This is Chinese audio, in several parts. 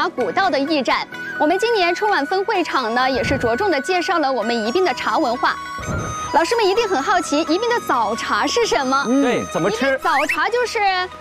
雅古道的驿站。我们今年春晚分会场呢，也是着重的介绍了我们宜宾的茶文化。老师们一定很好奇，宜宾的早茶是什么？ 对，怎么吃？ 早茶就是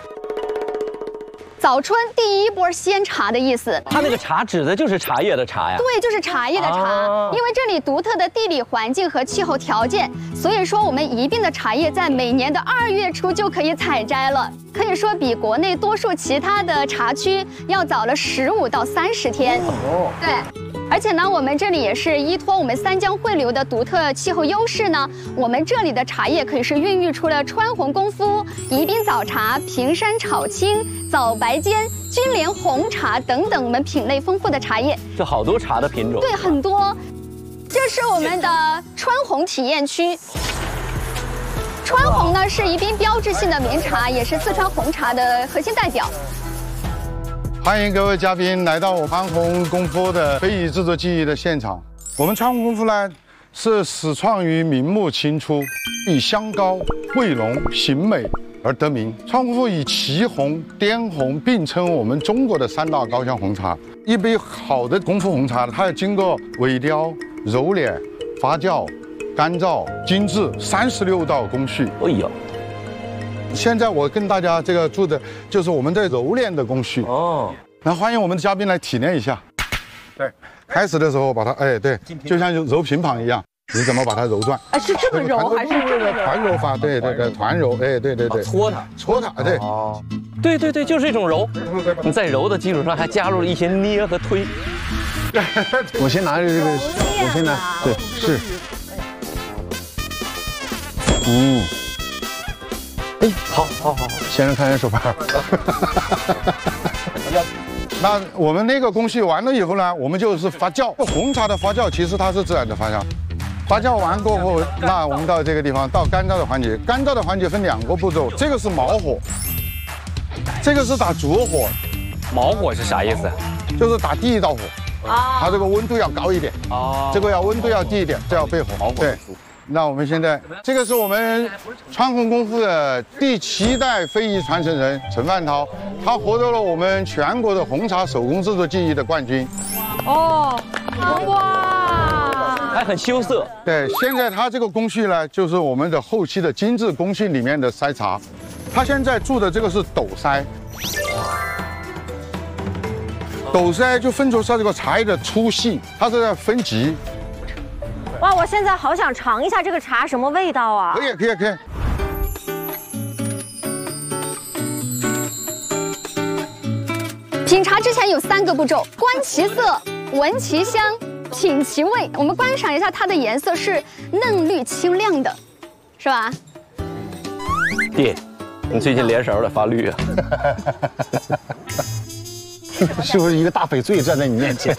早春第一波鲜茶的意思。 它那个茶指的就是茶叶的茶呀。 对，就是茶叶的茶。因为这里独特的地理环境和气候条件，所以说我们宜宾的茶叶在每年的2月初就可以采摘了，可以说比国内多数其他的茶区要早了15到30天。对。而且呢，我们这里也是依托我们三江汇流的独特气候优势呢，我们这里的茶叶可以是孕育出了川红功夫、宜宾早茶、平山炒青、早白尖、君莲红茶等等我们品类丰富的茶叶。 这好多茶的品种。 对，很多。这是我们的川红体验区。川红呢是宜宾标志性的名茶，也是四川红茶的核心代表。 欢迎各位嘉宾来到我川红功夫的非遗制作技艺的现场。我们川红功夫呢，是始创于明末清初，以香高、味浓、形美而得名。川红功夫以祁红、滇红并称我们中国的3大高香红茶。一杯好的功夫红茶，它要经过萎雕、揉捻、发酵、干燥、精制36道工序。 哎呦。 现在我跟大家这个做的就是我们的揉捻的工序哦。那欢迎我们的嘉宾来体验一下。对，开始的时候把它，哎，对，就像揉乒乓一样，你怎么把它揉转？ 啊，是这么揉还是这个团揉法？对对对，团揉，哎，对对对， 搓它， 对。 哦，对对对，就是这种揉。你在揉的基础上还加入了一些捏和推。 我先拿着这个，我先拿，对，是。哎，好，先生看看手牌。 那我们那个工序完了以后呢，我们就是发酵。红茶的发酵其实它是自然的发酵，发酵完过后，那我们到这个地方到干燥的环节。干燥的环节分2个步骤，这个是毛火，这个是打着火。 毛火是啥意思？ 就是打第1道火。它这个温度要高一点。这个要温度要低一点，这要背火。对。那我们现在，这个是我们川红功夫的第7代非遗传承人陈范涛，他获得了我们全国的红茶手工制作技艺的冠军。 哦，哇， 还很羞涩。 对，现在他这个工序呢，就是我们的后期的精致工序里面的筛茶。他现在做的这个是斗筛，斗筛就分出它这个茶叶的粗细，它是在分级。 哇，我现在好想尝一下这个茶什么味道啊！ 可以。 品茶之前有3个步骤：观其色、闻其香、品其味。我们观赏一下它的颜色是嫩绿清亮的，是吧？ 爹，你最近脸色有点发绿啊。 是不是一个大翡翠站在你面前？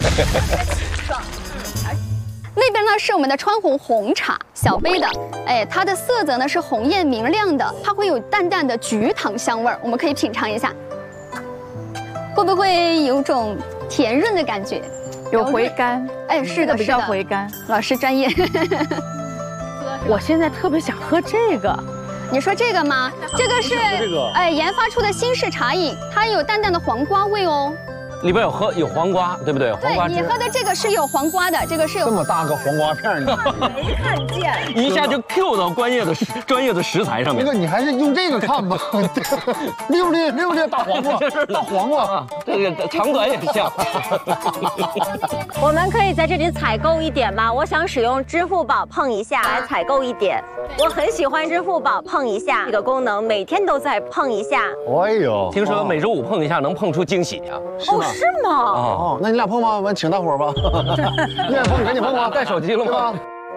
那边呢是我们的川红红茶，小杯的，哎，它的色泽呢是红艳明亮的，它会有淡淡的菊糖香味儿，我们可以品尝一下，会不会有种甜润的感觉？ 有回甘， 哎，是的， 比较回甘。 老师专业。 我现在特别想喝这个。 你说这个吗？这个是研发出的新式茶饮，它有淡淡的黄瓜味哦。 里边有黄瓜，对不对？黄瓜对，你喝的这个是有黄瓜的，这个是有这么大个黄瓜片，你没看见， 一下就 Q 到专业的食材上面。 那个你还是用这个看吧，溜溜大黄瓜，大黄瓜， 这个长短也像。 我们可以在这里采购一点吗？我想使用支付宝碰一下来采购一点。我很喜欢支付宝碰一下这个功能，每天都在碰一下。 哎呦， 听说每周5碰一下能碰出惊喜啊？ 哦，是吗？ 哦，那你俩碰吗？完请大伙吧。你俩碰，赶紧碰吧。 带手机了吗？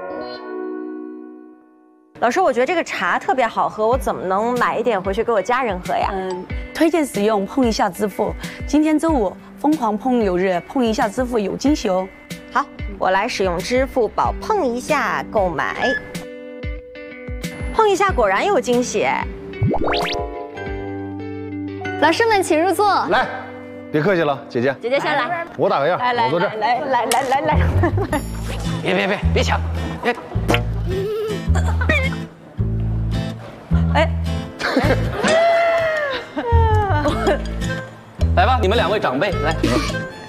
老师，我觉得这个茶特别好喝，我怎么能买一点回去给我家人喝呀？ 推荐使用碰一下支付。今天周5疯狂碰友日，碰一下支付有惊喜哦。 好，我来使用支付宝碰一下购买。碰一下果然有惊喜。 老师们请入座。 来，别客气了，姐姐。 姐姐先来， 我打个样，我坐这儿。 来。 别抢，别。 哎。 来吧，你们2位长辈来。